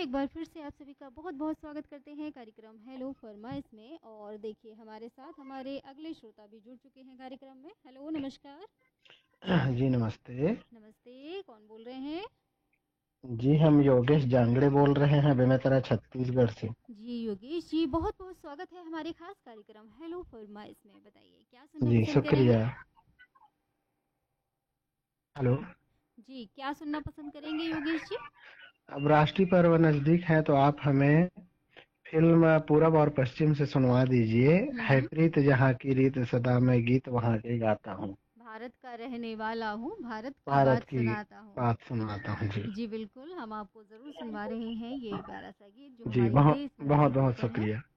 एक बार फिर से आप सभी का बहुत-बहुत स्वागत करते हैं कार्यक्रम हेलो फरमाइश में। और देखिए हमारे साथ हमारे अगले श्रोता भी जुड़ चुके हैं कार्यक्रम में। हेलो, नमस्कार। जी नमस्ते। नमस्ते, कौन बोल रहे हैं? जी हम योगेश जांगड़े बोल रहे हैं बेमेतरा छत्तीसगढ़ से। जी योगेश जी, बहुत-बहुत स्वागत है हमारे खास कार्यक्रम हेलो फरमाइश में। बताइए क्या सुनना जी पसंद करेंगे? शुक्रिया। हेलो। जी, क्या सुनना पसंद करेंगे योगेश जी? अब राष्ट्रीय पर्व नजदीक है तो आप हमें फिल्म पूरब और पश्चिम से सुनवा दीजिए। है हुँ। प्रीत जहाँ की रीत सदा मैं गीत वहाँ के गाता हूँ। भारत का रहने वाला हूँ, भारत की भारत बात की सुनाता हूँ। बात सुनाता हूँ जी। जी बिल्कुल, हम आपको ज़रूर सुनवा रहे हैं ये प्यारा सा गीत जो जी हमारे बहुत देश में बहुत प्रसिद्ध बहुत होता है। शुक्रिया।